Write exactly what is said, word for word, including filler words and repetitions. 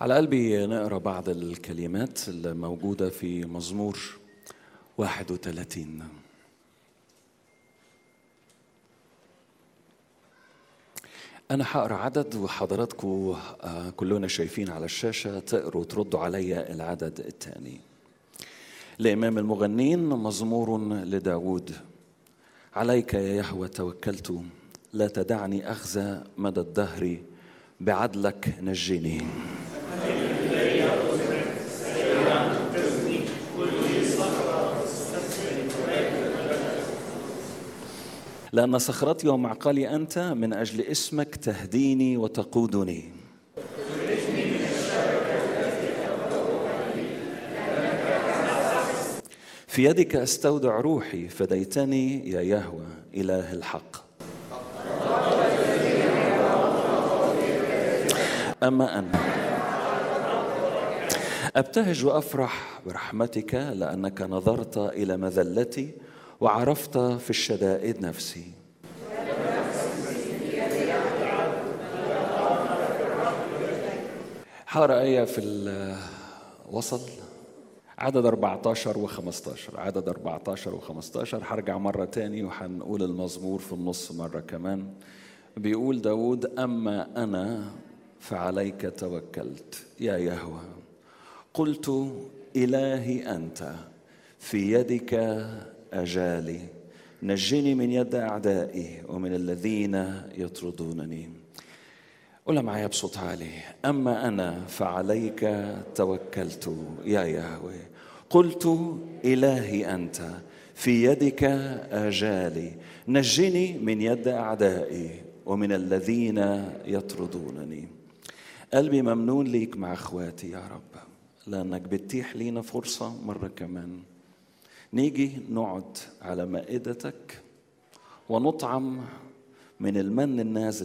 على قلبي نقرأ بعض الكلمات الموجودة في مزمور واحد وثلاثين. أنا هقرأ عدد وحضراتكم كلنا شايفين على الشاشة تقروا وتردوا علي العدد الثاني. لإمام المغنين مزمور لداود. عليك يا يهوه توكلت، لا تدعني أخزى مدى الدهر، بعدلك نجني. لأن صخرتي ومعقلي أنت، من أجل اسمك تهديني وتقودني. في يدك أستودع روحي، فديتني يا يهوه إله الحق. أما أنا أبتهج وأفرح برحمتك، لأنك نظرت إلى مذلتي وعرفت في الشدائد نفسي. حارة آية في الوسط، عدد أربعة عشر وخمسة عشر. عدد أربعة عشر وخمسة عشر هرجع مرة تاني وحنقول المزمور في النص مرة كمان. بيقول داود: أما أنا فعليك توكلت يا يهوه، قلت إلهي أنت، في يدك أجالي، نجني من يد أعدائي ومن الذين يطردونني. قولها معايا بصوت عالي: أما أنا فعليك توكلت يا يهوه، قلت إلهي أنت، في يدك أجالي، نجني من يد أعدائي ومن الذين يطردونني. قلبي ممنون ليك مع أخواتي يا رب، لأنك بتتيح لينا فرصة مرة كمان نيجي نقعد على مائدتك ونطعم من المن النازل